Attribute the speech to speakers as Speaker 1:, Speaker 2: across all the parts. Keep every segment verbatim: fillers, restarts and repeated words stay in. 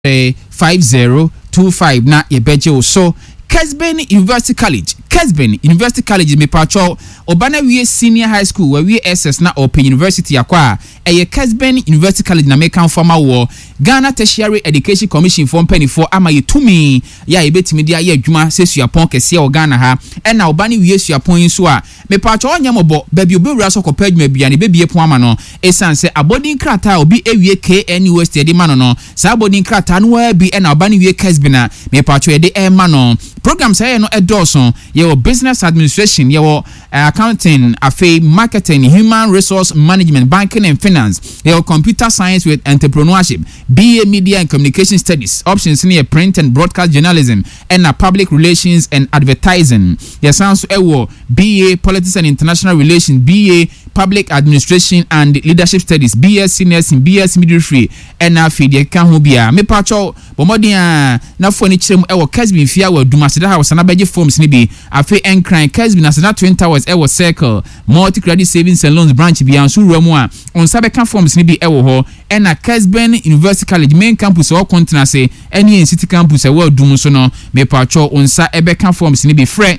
Speaker 1: five zero two five na yebeje so Kesben University College Kesben University College me pacho obana wie senior high school where we S S na open university akwa eye Kesben University College na make former war Ghana Tertiary Education Commission for penny for ama yetumi ya ebetimi dia ye adwuma sesuapon kese o Ghana ha e na obani wie suapon so a me pacho onyamobo baby obewura so kopa adwuma bia ne bebie pon ama no esanse abodin krata obi ewie K N U S T de mano no sa abodin krata no wa bi e na obani wie Kesben na me pacho e de e ma no program say no edorson your business administration your uh, accounting afe marketing human resource management banking and finance your computer science with entrepreneurship B A media and communication studies options near print and broadcast journalism and uh, public relations and advertising your sounds ewo B A politics and international relations B A public administration and leadership studies B S C nursing B S midwifery and uh, feed your can bia me pacho bomodia na fo ni chirem ewo Kesben fia wa dumasida house na beje forms ni bi afi enkran Kesben na sana twin towers ewo circle multi credit savings and loans branch bi ansu ramu a on sabe kan forms ni bi ewo ho and na Kesben University College main campus o continent say any city campus ewo dum so no me pacho on sa ebe kan forms ni bi frɛ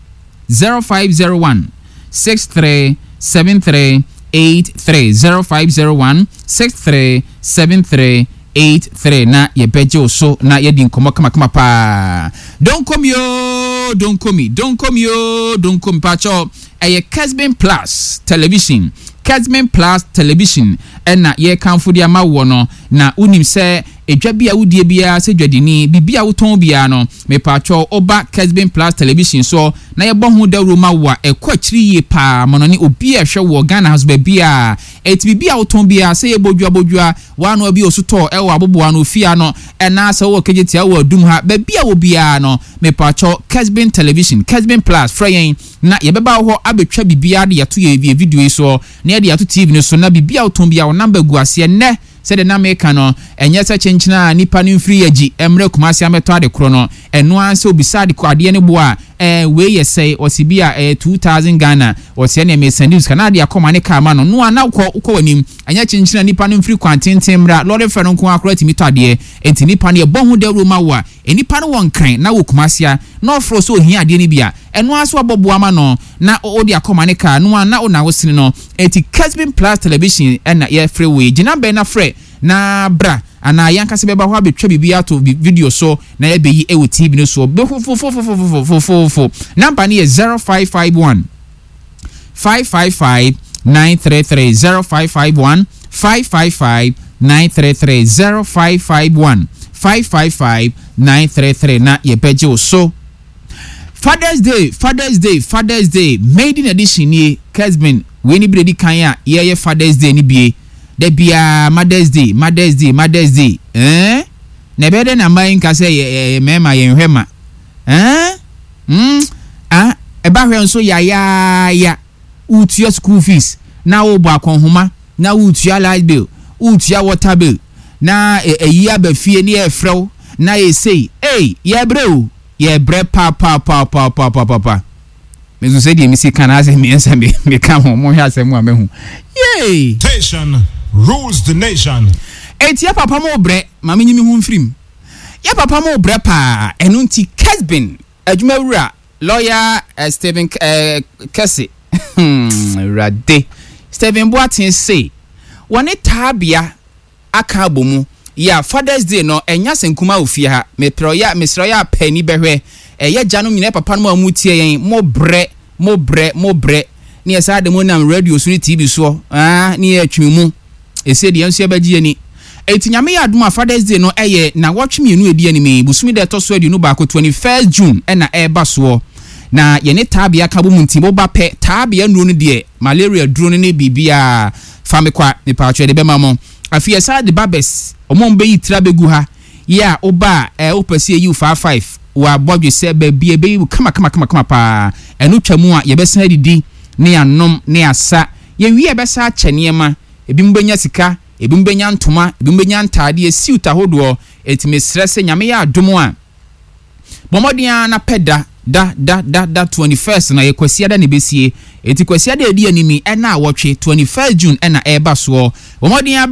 Speaker 1: zero five zero one six three seven three eight three zero five zero one six three seven three eight three na ye beje so na ye din komo kama kama pa don't come yo don't come don't come yo don't come pacho eye Kesben Plus television Kesben Plus television na ye kanfo dia ma wo no na unim se edwa bia wudie bia se dwadini bibia wuton bia no me pacho oba Kesben Plus television so na ye bo hu dawro ma wa ekwachiri ye pa mononi obi ehwe wo Ghana house ba bia et bibia wuton bia se ye bodwa bodwa wa no bi osuto e wo aboboa no fia no ena se wo kejetia wo adum ha ba bia wo bia no me pacho Kesben television Kesben Plus frayen na ye beba ho abetwa bibia de yato ye video so na ye de yato T V no so na bibia wuton bia wo number gu ase ne said na meka no enye sa chenchina nipa no mfiri agi emre kumasi ameto ade kro no eno anse obisade ko ade ne bo a eh we yesai osibia eh two thousand Ghana osia ne mesandis kanade akoma ne ka ma no no ana ko ko wanim enye chenchina nipa no mfiri kwantenten mra lord fe no ko akora timi to ade enti nipa ne bo hu dawro ma wa enipa no won kan na wo kumasi a no fro so ohia ade ne bia eno aso abobo ama no na odi akoma ne ka no ana ona wo sene no enti Kesben Plus television na ye free we gina be na free na bra ana yanka se beba ho abetwa bibia to video so na ye be yi e wo T V no so be fo fo fo fo fo fo fo number ni zero five five one five five five nine three three zero five five one five five five nine three three zero five five one five five five nine three three na ye beje so Father's Day Father's Day Father's Day maiden edition ni Kesben we ni bredi kan ya ye Father's Day ni bie de bia Mother's Day Mother's Day Mother's Day eh na bede na mai nka se ye mema ye hwema eh mm ah e ba hwe nso ya ya ya utua school fees na wo bo akonhoma na utua light bill utua water bill na eyi abafie ni e frew na ye sei eh ye brew ye bre pa pa pa pa pa pa pa me so say di mi si kan ase me ensa me me ka ho mo hwa asem a me hu yay
Speaker 2: Nation rules the nation.
Speaker 1: Eti ya papa mo bre ma me nyimi hu mfrim ya papa mo bre pa enu nti Kesben adwuma wura lawyer uh, Stephen uh, Kesse rade Stephen Boatin say woni tabia aka bomu ya Father's Day no enya senkuma ofie ha me pro ya mesro ya pani behwe eya janu nyine papa no amutie yen mo bre mo bre mo bre ni esa de mo nam radio so T V so ah ni e twemu ese de enso abagie ani etinyame ya aduma Father's Day no eye na watch me enu edi ani me busumi de to so edi no ba ko twenty-first June e na e ba so na ye ne tabia ka bo munti bo ba pe tabia nuro no de malaria duro ne bibia fami kwa ne pa twa de be mamo afi esa de babes omo mbe yitra begu ha ya oba e opese yi five wa bodwe se ba bia be kama kama kama kama pa enu twamu a ye be san didi ne anom ne asa ye wi e be sa kyenema ebi mbenya sika ebi mbenya ntoma ebi mbenya ntade esiuta hodo etime stress nyame ya adomo a bomodia na peda da da da da twenty-first na ye kwasia da ne besie eti kwasia da edi animi e na awotwe twenty-first June e na eba so bomodia bra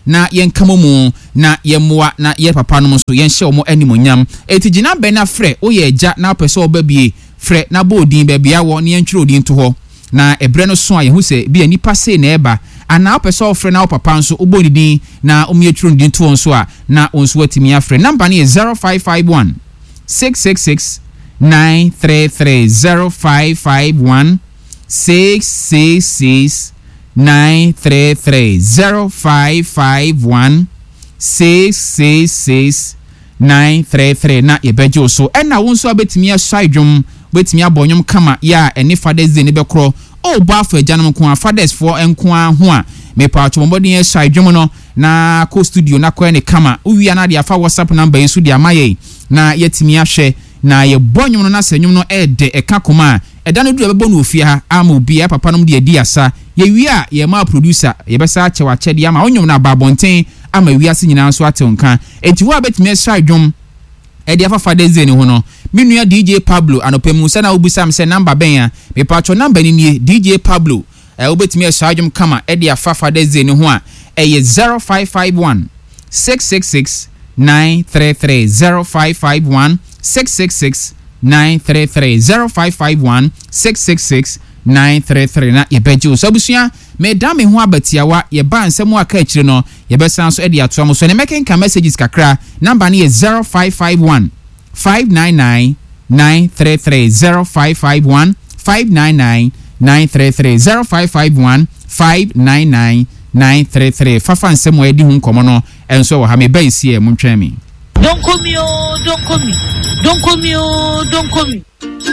Speaker 1: na yen kamomu na yemwa na ye papa no so yen hye omo animonyam eti gina be na frɛ wo ye agya na pɛ sɛ obabie frɛ na bodin ba bia wo ne yen twere odin to hɔ na ebre no so a ye hu sɛ bia nipa sei na eba ana pɛ sɛ ofrɛ na wo papa nso obodi din na omie twere odin to nso a na onso atimi afrɛ number ne zero five five one six six six nine three three zero five five one six six six nine three three zero five five one six six six nine three three na yebejo so ena wo nso abetimi asaidwom betimi abonyom kama ya eni Fathers Day ne bekro o ba fa agyanom ko Fathers for enko ho a me pa chomodin asaidwom no na ko studio na ko ene kama uwia na dia fa WhatsApp number yi so dia maye na yetimi ahwe na ye bonyom no na sanyum no ede eka koma eda no du ebebo no ofia ha ama obi ya papa nom de edi asa ye wi a ye ma producer ye besa ache wa chede ama onyom na babonten ama wi ase nyina so ate nka enti wo abetime esa dwom e de afa Fathers Day ne ho no menua D J Pablo anopemu se na obusam se number ben ya me pacho number ni nie D J Pablo e obetime esa dwom kama e de afa Fathers Day ne ho a e ye zero five five one six six six nine three three zero five five one six six six nine three three zero five five one six six six nine three three na yebejo so busua me da me ho abatiawa ye ba nsem aka akire no ye besan so e de ato am so ne meken ka messages kakra number ne zero five five one five nine nine nine three three zero five five one five nine nine nine three three zero five five one five nine nine nine three three fafa nsem wa edi hu nkomo no enso wo ha me ba isi e muntwa mi.
Speaker 3: Don't call me, oh, don't call me. Don't call me, oh, don't call me.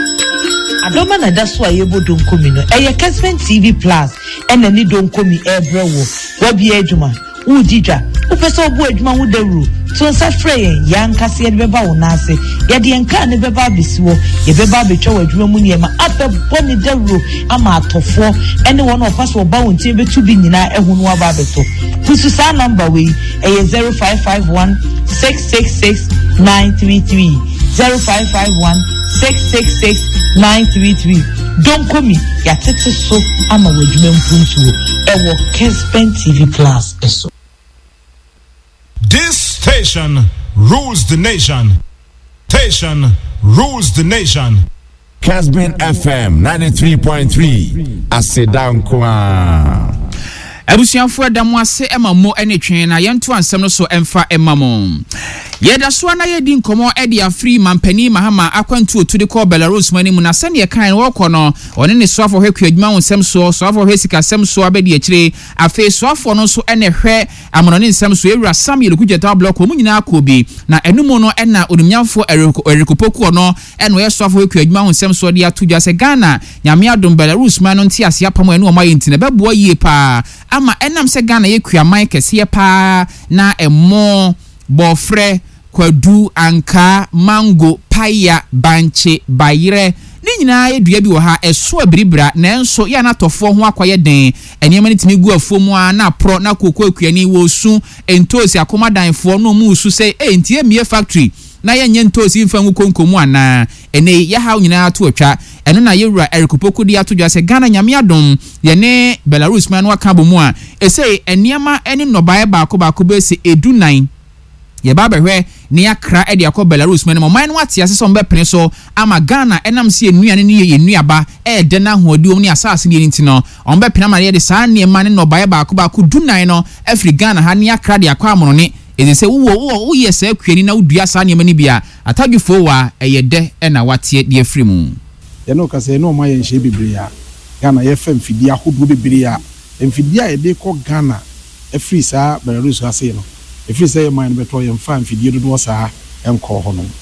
Speaker 3: I don't mind that's why you don't call me. No, a Kespen T V Plus, and then you don't call me every wo. What be a juma? Who did ya? Who person who edma who the rule? So sa frey, young Cassie and Beba on Nase. Yet the encan beba biswo, ye beba betrow a drumunia, up a bonny the rule. I'm out of four. Any one of us will bow until be two bin in a hunwa babeto. Who's the number we a zero five five one six six six nine three three zero five five one six six six nine three three. Don't call me. Ya tete so ama wejumem puntu. Ewo Kespen T V Plus eso.
Speaker 2: This station rules the nation. Station rules the nation.
Speaker 4: Kesben F M ninety-three point three. Asedan kwa.
Speaker 1: Abusianfo adamu ase ema mo ene twen na yento ansem no so emfa ema mo yeda so na yedi nkomo e dia free mampani mahama akwantu otu de ko Belarus mani mu na sane ye kan wo kɔ no one ne soafo hwekwa adwuma wonsem so soafo hwesika sem so abedi akire afi soafo no so ene hwɛ amono ne nsem so ewura Samuel Kujeta block mu nyina akobi na enumu no ena onumnyamfo erikopoku no eno ye soafo hwekwa adwuma wonsem so de atudwa se Ghana nyame adom Belarus man no nti ase apam enu omaye nti na beboa yie pa ama enam se Ghana ye kuaman kese pa na emo bofre kwadu anka mango paya banche bayire ni nyina edua bi wo ha eso abiribra nanso ya na tofo ho akwaye den enema ni timi gu afuomu a na pro na kokko akuani wo su entosi akomadanfo no mu su se e ntie mie factory na ye nye ntosi mfa ngu konkomu ana ene ya ha nyina to atwa eno na yewura erikopoku di atodwa se Ghana nyame adom ye ne Belarus man waka bomu a ese eniema eni nobae ba ko ba ko be se edu nine ye ba behwe ne yakra e de akọ Belarus man mo man no ate ase so mbe pene so ama Ghana enam se enuane ne ye enuaba e de na hoodi om ne asase ne nti no ombe pene ma ye de saa ne ma ne nobae ba ko ba ko du nine no afri Ghana ha ne yakra de akọ amono ne ezi se wo wo wo ye se kwani na udua saa ne ma ne bia atadwefo wa eye de e na wate de afri mu
Speaker 5: ye no kase no ma ye nhye bebre ya Ghana ye fam fidi ahodo bebre ya mfidi a ye de ko Ghana afri saa Belarus ase no afri say man beto ye mfa mfidi do do saa enko ho no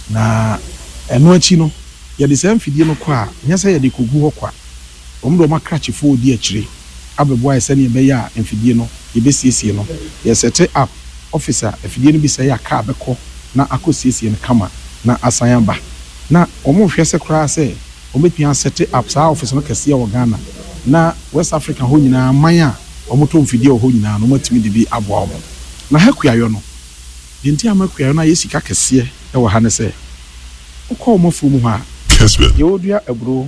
Speaker 5: na eno achi no ye de saa mfidi no kwa nya say ye de kogu ho kwa omdo ma krachifo di akire abebo aye se ne be ya mfidi no ye be siesie no ye set up officer afidi no bi say ya ka beko na akosiesie no kama na asanyamba na omo hwese kra say ometwa set up saa office no kase ya Ghana na West Africa ho nyina manya omoto mfidi ho nyina no matimi de bi aboa omo na hakuayo no yenti amakuayo na yesika kase e wo ha ne se ukọ omo fu mu ha ye odua aburo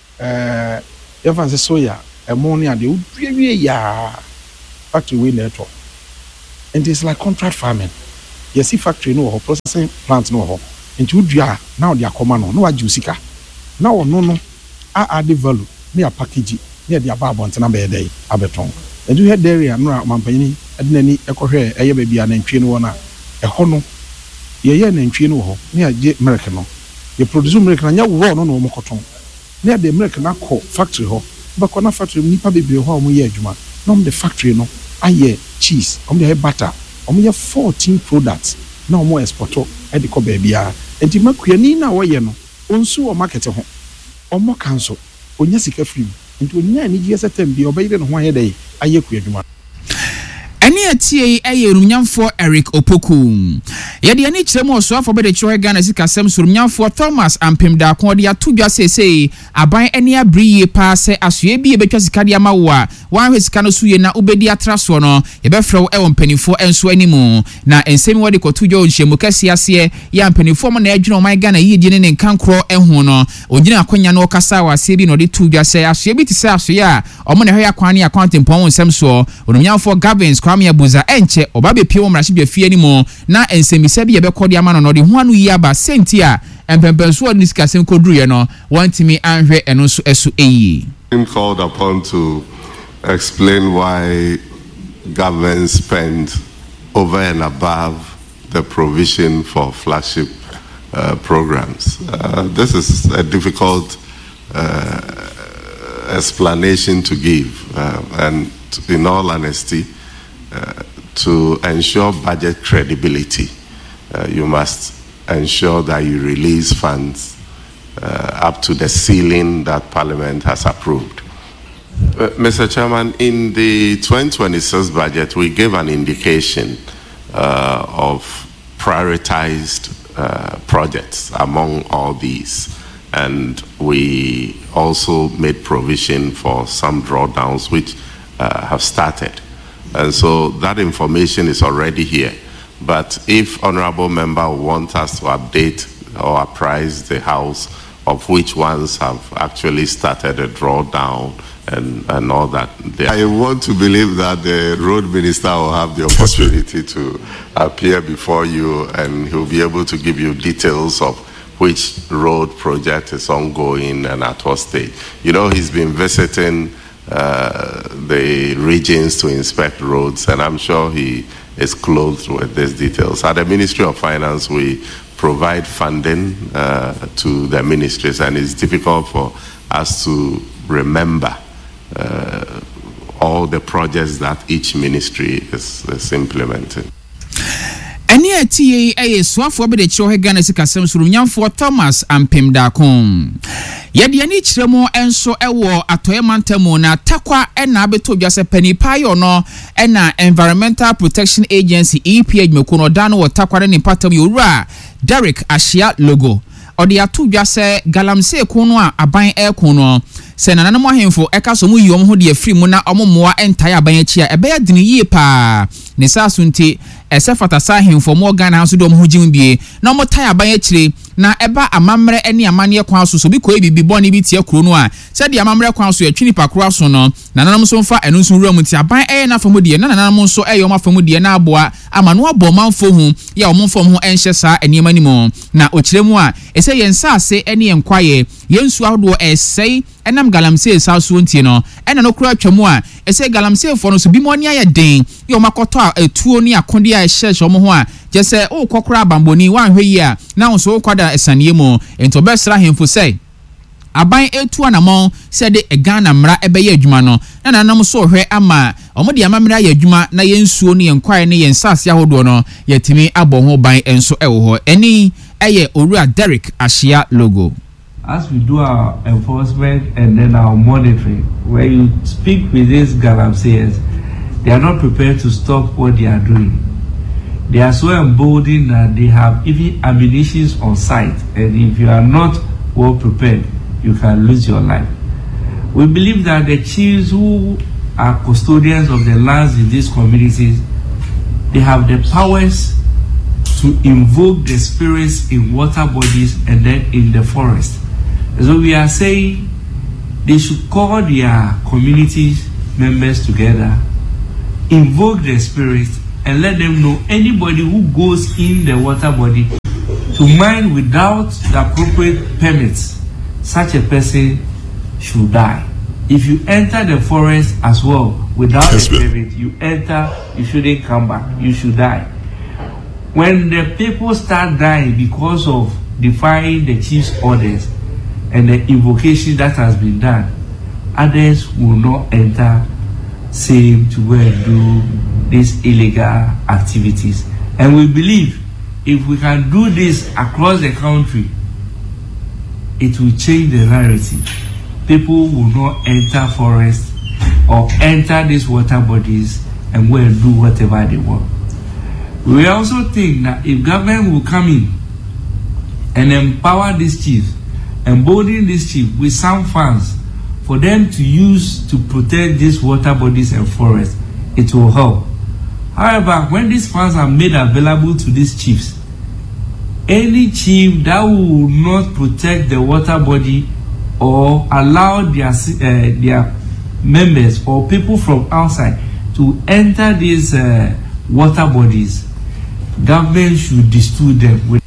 Speaker 5: eh yefa se soya emo ne ade odua wie ya factory we na eto and it's like contract farming. You see factory no or processing plant no ho. Into dua now they are common no wa jusika. Now no no a add value near package near the above on na be dey abeton. And you head there no mampani adinani ekohwe eye ba bia na ntwe no na eho no ye ye na ntwe no ho ne age milk no ye produce milk na nya wo no no mo koton ne de milk na ko factory ho ba ko na factory nipa bebre ho mo ye adwuma no the factory no aye cheese om de butter om ye fourteen products na om exporto e de ko ba bia enti makuani na wo ye no onsu o market ho om kanso onya sika free enti onya ni G S tem bi obayire no ho aye dey aye kuadwuma
Speaker 1: Any a T A Rumyam for Eric Opoku. Yadi any chemo so for the Troy Ghana Sikasem Surumyam for Thomas and Pimda Cordia to just say, I buy any a brie pass as you be a better Sikadiamawa, one his canosuye na ubedia trasono, a befro elon penny for and so anymore. Now, and same what they call two George Mukasiasie, Yan penny for my edge on my Ghana Yidin and Cancro and Hono, or Gina Quenya no Casawa, Sabin or the two just say, as you be to say, so ya, or Monahaya Quani accounting Pon Semso, or Rumyam for Gavins. Kwame Abuza enche obabe pie wo mrahye bia anymore na ensemisa bi yebekọ de ama no de ho anu yi aba sentia empempenso odi sikasem koduru ye no wantimi anhwe eno so eso eyi.
Speaker 6: Been called upon to explain why government spend over and above the provision for flagship uh, programs. Uh, this is a difficult uh, explanation to give, uh, and in all honesty, Uh, to ensure budget credibility, uh, you must ensure that you release funds uh, up to the ceiling that Parliament has approved. Uh, Mister Chairman, in the twenty twenty-six budget, we gave an indication uh, of prioritized uh, projects among all these, and we also made provision for some drawdowns which uh, have started. And so that information is already here. But if honorable member wants us to update or apprise the House of which ones have actually started a drawdown and, and all that, I want to believe that the road minister will have the opportunity to appear before you, and he'll be able to give you details of which road project is ongoing and at what stage. You know, he's been visiting Uh, the regions to inspect roads, and I'm sure he is clothed with these details. At the Ministry of Finance, we provide funding uh, to the ministries, and it's difficult for us to remember uh, all the projects that each ministry is, is implementing.
Speaker 1: Any a T A A swafo be the Troy Ghana Sikasem Surumyam for Thomas and Pimdakon. Yadi ani chiremo enso ewo atoye mantemo na takwa ena beto jase penny payo no ena Environmental Protection Agency E P A mekono dano wo takwa ne patam yura Derek Ashia logo. Odi atu jase galamse kono a aban e kono se nanana mo ahemfo eka so mu yi om ho de afri mu na omomoa entaya aban achi a ebe ya dini yi pa ne sasunti ese fatasa ahemfo mo Ghana hanso dom ho jimbie na mo taya aban achire na eba amamre ene amane kwan so so bi ko ebibi boni bi tie kro no a se de amamre kwan so yatwini pakro so no nananam so mfa eno so wura mu ti aban e na famu de na nananam so e yom afamu de na aboa amano abo manfo hu ya omfo ho enhye sa eniam animo na okiremu a ese yensa ase ene enkwaye yensu ahodo esei enam galamsey saso ntie no ena no kura atwamu a ese galamsey fo no so bi mo ne ayeden ye o makoto a etuo ni akonde a hyehye omo ho a jese o kokora bamboni wan hwe yi a na so kwada esanie mu ento besra hemfo sei aban etu anamon se de Ghana mra ebeye adwuma no na nanam so hwe ama omo de amamra ya adwuma na yensuo ne yenkwae ne yensase ahodo no yetimi abo ho ban enso ewo ho eni eye Owura Derek Ashia logo.
Speaker 7: As we do our enforcement and then our monitoring, where you speak with these galamseyers, they are not prepared to stop what they are doing. They are so emboldened that they have even ammunition on site, and if you are not well prepared, you can lose your life. We believe that the chiefs who are custodians of the lands in these communities, they have the powers to invoke the spirits in water bodies and then in the forest. So we are saying they should call their community members together, invoke the spirits, and let them know anybody who goes in the water body to mine without the appropriate permits, such a person should die. If you enter the forest as well without a permit, you enter, you shouldn't come back, you should die. When the people start dying because of defying the chief's orders and the invocation that has been done, others will not enter same to go and do these illegal activities. And we believe if we can do this across the country, it will change the narrative. People will not enter forests or enter these water bodies and go and do whatever they want. We also think that if government will come in and empower these chiefs, embolden these chiefs with some funds for them to use to protect these water bodies and forests, it will help. However, when these funds are made available to these chiefs, any chief that will not protect the water body or allow their uh, their members or people from outside to enter these uh, water bodies, government should destroy them. With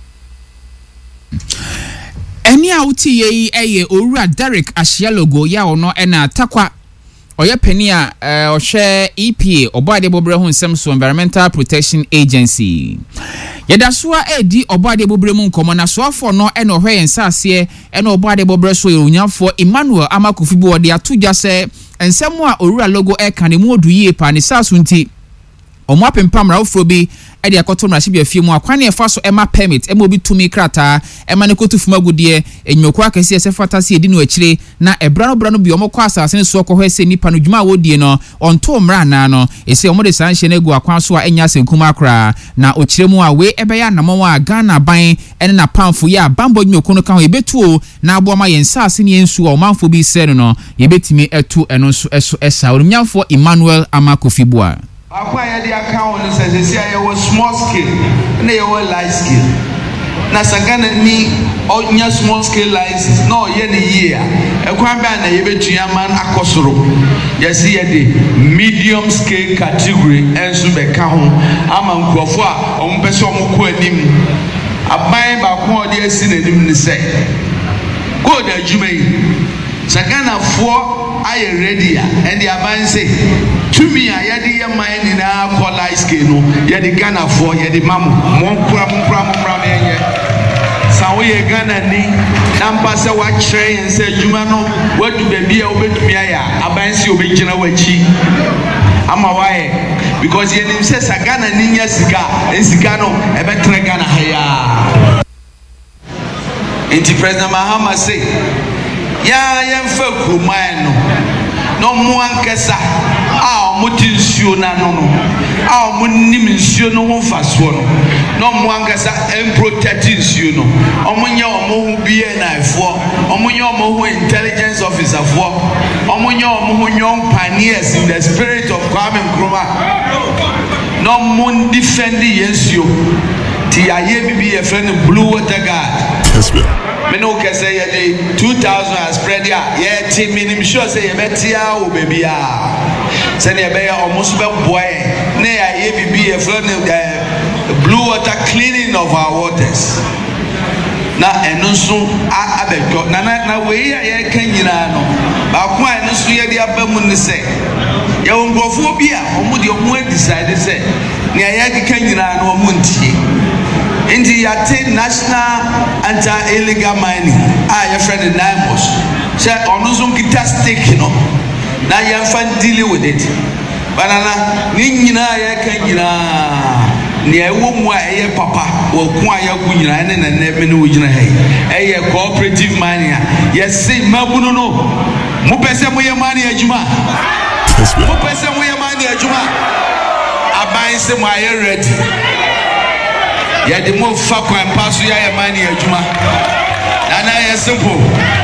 Speaker 1: any out ye a owura Derek Ashialogo ya ono ena takwa oye penny a ohwe E P A obade bobre hu nsem so Environmental Protection Agency yedasua edi obade bobre mu nkomo na so afo no ena ohwe ensase ena obade bobre so yerunyafo Emmanuel Amakofibu ode atugya se ensem a owura logo e kan mu oduye pa ne saso nti omo apempam rawfro bi e de akoto mra hye afie mu akwane efa so ema permit ema obi tumi krata ema ne kotu fuma gudie enyoku akese ese fatase edi no akire na ebra no bra no bi omo kwa asase ne so okohwe se nipa no dwuma wodie no onto mra na no ese omo de sanhye ne gu akwan so a enya senkuma akra na okire mu a we ebe ya namon a Ghana ban ene na pamfo ya bambo nyoku no ka ho ebetuo na aboama yensa ase ne yensu o manfo bi se no no yebetimi etu eno so eso esa orumyafo Emmanuel Amakofibu a
Speaker 8: akwa ya di account no say say ya was small scale na ya was large scale na sagana ni onya small scale license no ye ne year ekwan ba na ye betua man akosoro ya si ye de medium scale category enso be ka ho ama nkrofo a ompese omko anim aban ba ko ode asi nanim ni say go da adwuma yi sagana fo aye ready and the aban say to me I had the mind in our college scale no ya the Ghana for ya the mamu mon kura mon kura mon kura me sa we Ghana ni nampa se wa kire yen se adwuma no wadu baby a obetumi aya aban se obegina wachi ama wae because ye nim se sa Ghana ni nya sika sika no e betre Ghana haya inti President Mahama say ya yemfa kuman no no mo ankesa a mo tinsuo na no no a mo nim nsuo no ho faso no no mo ankesa em protect nsuo no omo nya omo hu bie na ifo omo nya omo hu intelligence officer fo omo nya omo hu young pioneers in the spirit of Kwame Nkrumah no mo defend yensuo ti aye bibi e friend Blue Water Guard me no can say the two thousand has spread ya yeah team minim sure say e betia o baby ah say e be almost be boy na ya ye bibi e friend Blue Water cleaning of our waters na eno so abedwo na na we ya ye kan nyina no ba ko eno so ye dia ba mu ne say ye ngofo bi a omo de omo decide say na ye kan nyina no omo ntie Inti yate national anti-illegal mining. Ah, your friend in Naimos. Say, onuzum kita stake no. Na yan fan dealing with it. Banana, nina ya kanyina. Ni ewo mwa eye papa. Wo kwa ya kunyina ene na nebe ni ujina hey. Eye cooperative mining. Yes, say mabuno no. Mupese mwe mani ya juma. Mupese mwe mani ya juma. Abai se mwa ye ready. Ya the more fuck and pass you ya money adwuma na na ya simple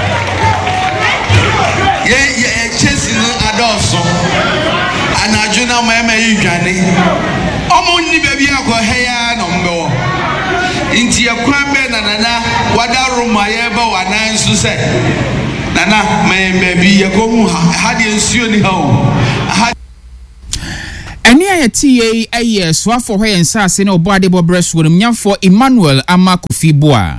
Speaker 8: ye ye chase no adoso anajuna ma ma yidwane omo ni baby akọ heya no mbewo inti yakwan be na nana wada roma ye ba wanan su se nana ma baby yakọ hu ha de nsuo ni ha o
Speaker 1: Eni ayeti eye swafo hwe ensase ne obade bobres wonumnyafo Emmanuel Amakofiboa.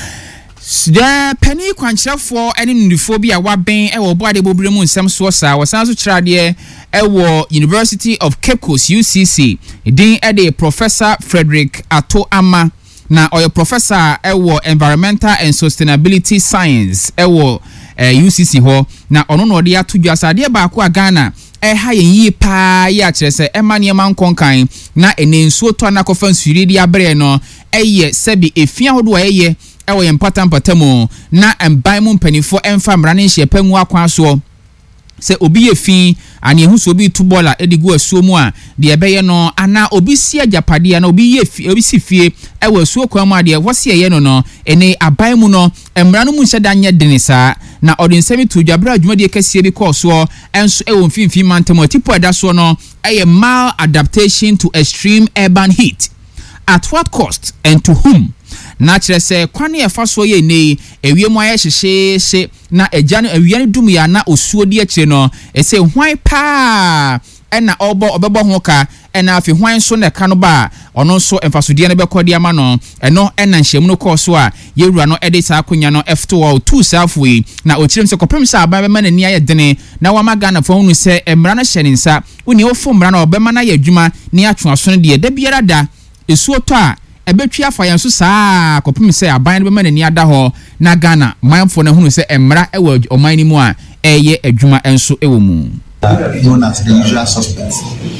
Speaker 1: The penny kwanchafo eni ndufo bi a waben e wo obade bobre mu nsem so sa wasanso kirade e wo University of Cape Coast U C C din e de Professor Frederick Ato Ama na oyo professor e wo Environmental and Sustainability Science e wo eh, U C C ho na ono no de atodwa sade ba ko Ghana e ha yi pa ya kire se e mane man konkan na enensuo to na kofa nsuri di abre no eye sebi efia hodo eye e wo yempatan patamu na emban mu mpanifo emfa mrane nhye pangu akwa so se obi yefi ani ehu so obi tubola edigu asuo mu a de ebeye no ana obi si ajapade na obi yefi obi si fie e wo asuo kwa mu ade wose eye no no ene aban mu no emrano mu nhye danye denisa na odinsemi to dwabra adwumade kasie bi koso enso e wo mfimfim mantemo tipo eda so no eye mal adaptation to extreme urban heat at what cost and to whom na kire se kwane e fa so ye nei ewiem aye hyehye na egya no awia ne dum ya na osuo di akire no e se hwan pa ena obo obebo ho ka ena afi hwan so na ka no ba ono so emfasodie ne bekodi ama no eno ena nhyem no koso a yewura no ede sa akonya no efto wa two safwe na okirem se kopem sa aban be mana ni aye dene na wa maga na fonu se emra na hyene nsa woni ofo mra na obema na yadwuma ni atwe aso ne de da biara da esuo to a ebetwi afa yanso saa kopem se aban be mana ni ada ho na Ghana manfo na hunu se emra ewo oman ni mu a eye adwuma enso ewo mu.
Speaker 9: Uh, known as the usual suspects.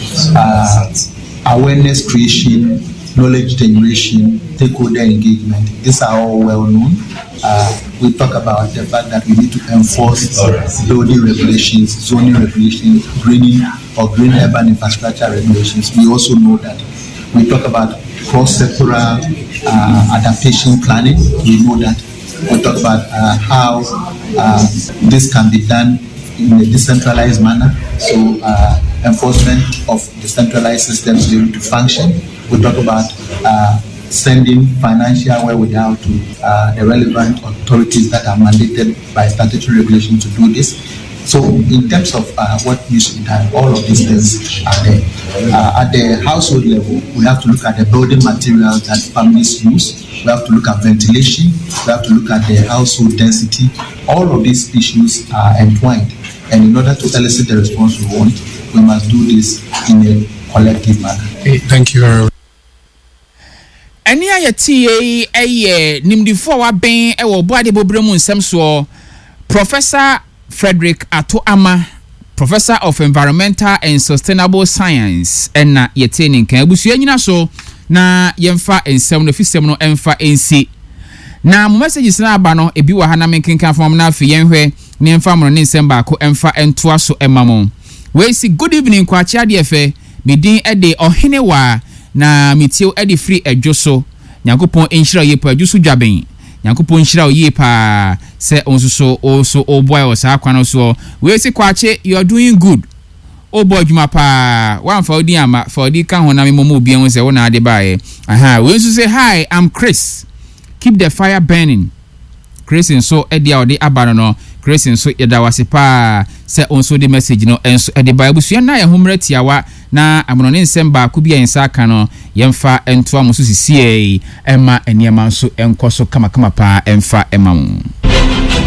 Speaker 9: Uh, awareness creation, knowledge generation, stakeholder engagement. These are all well known. Uh, we talk about the fact that we need to enforce building regulations, zoning regulations, greening or green urban infrastructure regulations. We also know that we talk about cross-sectoral uh, adaptation planning. We know that we talk about uh, how uh, this can be done in a decentralized manner, so uh, enforcement of decentralized systems able to function. We talk about uh, sending financial wherewithal to uh, the relevant authorities that are mandated by statutory regulation to do this. So in terms of uh, what needs to be done, all of these things are there. Uh, at the household level, we have to look at the building materials that families use. We have to look at ventilation. We have to look at the household density. All of these issues are entwined. And in order to elicit the response we want, we must do this in a collective manner.
Speaker 5: Hey, thank you very much.
Speaker 1: Eni ayeti eye nimdifo wa ben e wo boade bobremu nsem so Professor Frederick Ato Ama, Professor of Environmental and Sustainable Science, ena yete ni nkan abusu anyina so na yemfa ensem no fisem no emfa ensi na mo messages na aba no ebi wa ha na menkenkan fam na afi yenhwe ne emfa mo ne nsem ba ko emfa entoa so emamo we see good evening kwa chia de efe medin ede ohene wa na mitio ede free edwoso nyankopon enhira yepa edwoso dwaben nyankopon enhira yepa se onsuso also o boy o sa kwa no so we see kwa che you are doing good o boy dwuma pa wan fa odi ama fa odi ka ho na me momo obi en se wona ade bae aha we so say hi I'm Chris, keep the fire burning. Chris nso edi a odi abano no Chris nso yeda wase pa se onso the message no enso edi bible so na ye homre tiawa na amono ne nsem ba ku bia ensa aka no yemfa ento amoso sisie ema eniema nso enkoso kama kama pa emfa ema mu.